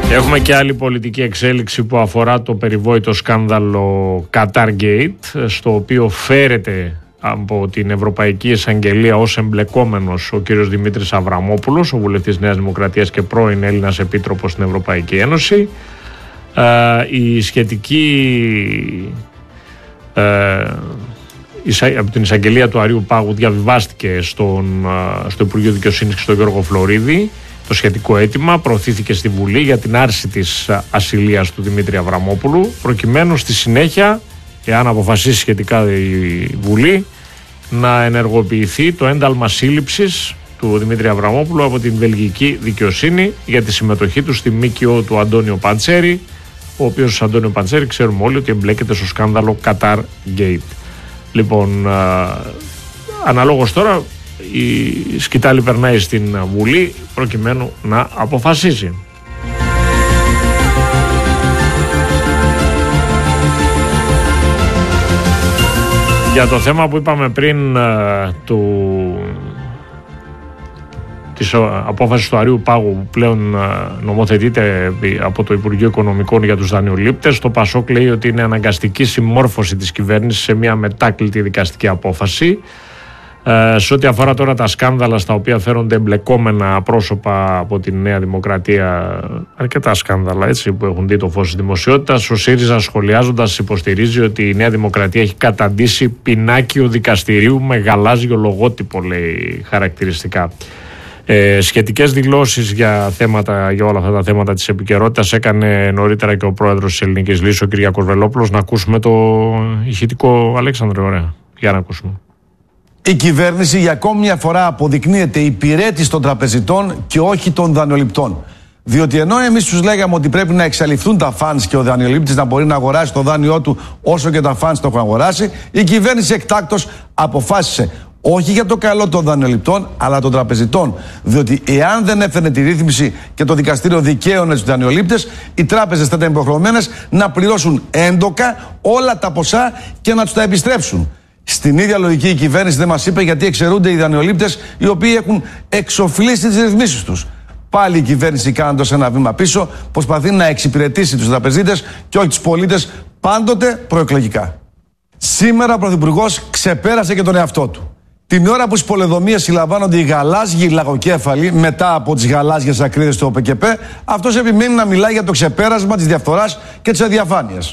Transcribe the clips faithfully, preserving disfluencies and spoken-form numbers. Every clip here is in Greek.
Έχουμε και άλλη πολιτική εξέλιξη που αφορά το περιβόητο σκάνδαλο Qatar Gate, στο οποίο φέρεται από την Ευρωπαϊκή Εισαγγελία ως εμπλεκόμενος ο κύριος Δημήτρης Αβραμόπουλος, ο βουλευτής Νέας Δημοκρατίας και πρώην Έλληνας Επίτροπος στην Ευρωπαϊκή Ένωση. Ε, η σχετική ε, από την εισαγγελία του Αριού Πάγου διαβιβάστηκε στον, στο Υπουργείο Δικαιοσύνης και στον Γιώργο Φλωρίδη. Το σχετικό αίτημα προωθήθηκε στη Βουλή για την άρση της ασυλίας του Δημήτρη Αβραμόπουλου, προκειμένου στη συνέχεια, εάν αποφασίσει σχετικά η Βουλή, να ενεργοποιηθεί το ένταλμα σύλληψης του Δημήτρη Αβραμόπουλου από την βελγική δικαιοσύνη για τη συμμετοχή του στη ΜΚΟ του Αντώνιο Παντσέρη, ο οποίος Αντώνιο Παντσέρη ξέρουμε όλοι ότι εμπλέκεται στο σκάνδαλο Qatar Gate. Λοιπόν, α, αναλόγως τώρα η σκητάλη περνάει στην Βουλή προκειμένου να αποφασίσει. Για το θέμα που είπαμε πριν α, του, της απόφασης του Αριού Πάγου που πλέον α, νομοθετείται από το Υπουργείο Οικονομικών για τους δανειολήπτες, το ΠΑΣΟΚ λέει ότι είναι αναγκαστική συμμόρφωση της κυβέρνησης σε μια μετάκλητη δικαστική απόφαση. Ε, σε ό,τι αφορά τώρα τα σκάνδαλα στα οποία φέρονται εμπλεκόμενα πρόσωπα από τη Νέα Δημοκρατία, αρκετά σκάνδαλα έτσι, που έχουν δει το φως της δημοσιότητας, ο ΣΥΡΙΖΑ σχολιάζοντας υποστηρίζει ότι η Νέα Δημοκρατία έχει καταντήσει πινάκιο δικαστηρίου με γαλάζιο λογότυπο, λέει χαρακτηριστικά. Ε, σχετικές δηλώσεις για, θέματα, για όλα αυτά τα θέματα της επικαιρότητας έκανε νωρίτερα και ο πρόεδρος της Ελληνικής Λύσης, ο Κυριάκος Βελόπουλος. Να ακούσουμε το ηχητικό, Αλέξανδρε, ωραία, για να ακούσουμε. Η κυβέρνηση για ακόμη μια φορά αποδεικνύεται υπηρέτης των τραπεζιτών και όχι των δανειοληπτών. Διότι ενώ εμείς τους λέγαμε ότι πρέπει να εξαλειφθούν τα φανς και ο δανειολήπτης να μπορεί να αγοράσει το δάνειό του όσο και τα φανς το έχουν αγοράσει, η κυβέρνηση εκτάκτως αποφάσισε όχι για το καλό των δανειοληπτών, αλλά των τραπεζιτών. Διότι εάν δεν έφερνε τη ρύθμιση και το δικαστήριο δικαίωνε τους δανειολήπτες, οι τράπεζες θα ήταν υποχρεωμένες να πληρώσουν έντοκα όλα τα ποσά και να τους τα επιστρέψουν. Στην ίδια λογική η κυβέρνηση δεν μας είπε γιατί εξαιρούνται οι δανειολήπτες οι οποίοι έχουν εξοφλήσει τις ρυθμίσεις τους. Πάλι η κυβέρνηση κάνοντας ένα βήμα πίσω προσπαθεί να εξυπηρετήσει τους τραπεζίτες και όχι τους πολίτες, πάντοτε προεκλογικά. Σήμερα ο Πρωθυπουργός ξεπέρασε και τον εαυτό του. Την ώρα που στις πολεοδομίες συλλαμβάνονται οι γαλάζιοι λαγοκέφαλοι μετά από τις γαλάζιες ακρίδες του ΟΠΕΚΕΠ, αυτός επιμένει να μιλάει για το ξεπέρασμα της διαφθοράς και της αδιαφάνειας.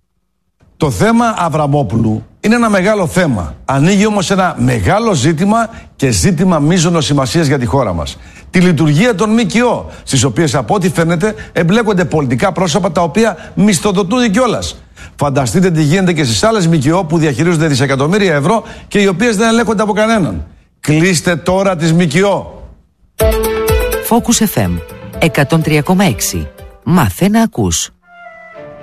Το θέμα Αβραμόπουλου είναι ένα μεγάλο θέμα. Ανοίγει όμως ένα μεγάλο ζήτημα και ζήτημα μείζωνος σημασίας για τη χώρα μας. Τη λειτουργία των ΜΚΟ, στις οποίες από ό,τι φαίνεται εμπλέκονται πολιτικά πρόσωπα τα οποία μισθοδοτούνται κιόλας. Φανταστείτε τι γίνεται και στις άλλες ΜΚΟ που διαχειρίζονται δισεκατομμύρια ευρώ και οι οποίες δεν ελέγχονται από κανέναν. Κλείστε τώρα τις ΜΚΟ. Focus εφ εμ εκατόν τρία κόμμα έξι. Μάθε να ακούς.